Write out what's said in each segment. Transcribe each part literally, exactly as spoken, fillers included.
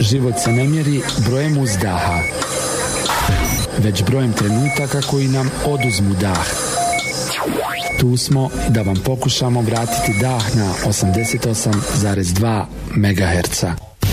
Život se ne mjeri brojem uzdaha, već brojem trenutaka koji nam oduzmu dah. Tu smo da vam pokušamo vratiti dah na osamdeset osam zarez dva megaherca.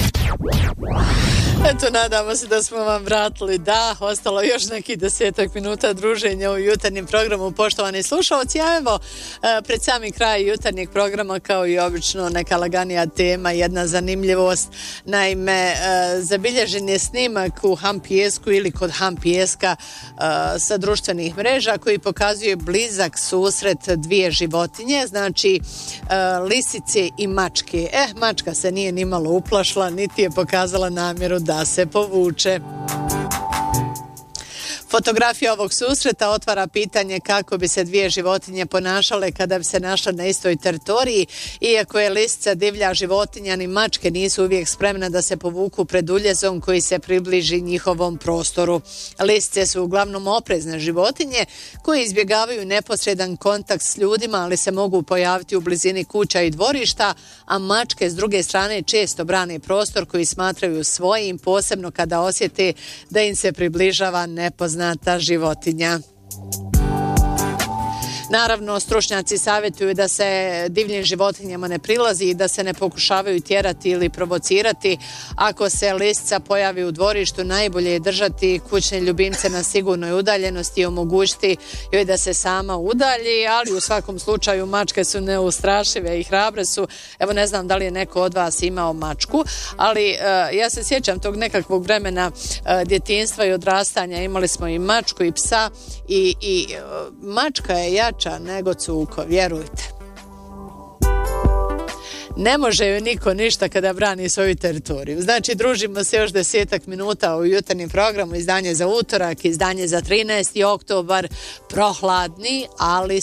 Eto, nadamo se da smo vam vratili dah. Ostalo još neki desetak minuta druženja u jutarnjem programu, poštovani slušalci. A evo, pred sami kraj jutarnjeg programa, kao i obično, neka laganija tema, jedna zanimljivost. Naime, zabilježen je snimak u Hampijesku ili kod Hampijeska sa društvenih mreža koji pokazuje blizak susret dvije životinje, znači lisice i mačke. Eh, mačka se nije nimalo uplašla, niti je pokazala namjeru da se povuče. Fotografija ovog susreta otvara pitanje kako bi se dvije životinje ponašale kada bi se našle na istoj teritoriji. Iako je lisica divlja životinja, ni mačke nisu uvijek spremne da se povuku pred uljezom koji se približi njihovom prostoru. Lisice su uglavnom oprezne životinje koje izbjegavaju neposredan kontakt s ljudima, ali se mogu pojaviti u blizini kuća i dvorišta, a mačke s druge strane često brane prostor koji smatraju svojim, posebno kada osjete da im se približava nepoznata životinja. Naravno, stručnjaci savjetuju da se divljim životinjama ne prilazi i da se ne pokušavaju tjerati ili provocirati. Ako se lisica pojavi u dvorištu, najbolje je držati kućne ljubimce na sigurnoj udaljenosti i omogućiti joj da se sama udalji, ali u svakom slučaju mačke su neustrašive i hrabre su. Evo, ne znam da li je neko od vas imao mačku, ali uh, ja se sjećam tog nekakvog vremena uh, djetinjstva i odrastanja. Imali smo i mačku i psa i, i uh, mačka je jača nego cuko, vjerujte. Ne može joj niko ništa kada brani svoju teritoriju. Znači, družimo se još desetak minuta u jutarnjem programu, izdanje za utorak, izdanje za trinaesti oktobar, prohladni, ali